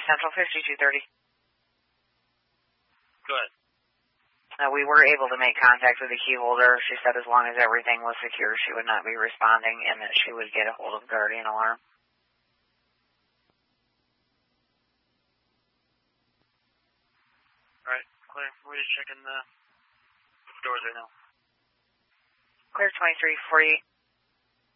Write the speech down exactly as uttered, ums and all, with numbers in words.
Central, fifty-two thirty. Go ahead. Uh, we were able to make contact with the key holder. She said as long as everything was secure, she would not be responding and that she would get a hold of Guardian Alarm. All right, clear. We're just checking the doors right now. Clear twenty-three forty-eight.